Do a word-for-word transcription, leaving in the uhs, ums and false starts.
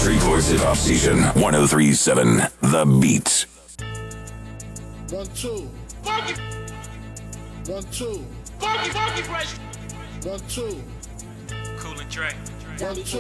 Street Voice Hip Hop Station, one oh three point seven, The Beat. One, two. Funky. One, two. Funky, funky fresh. One, two. Cool and Dre. One, two.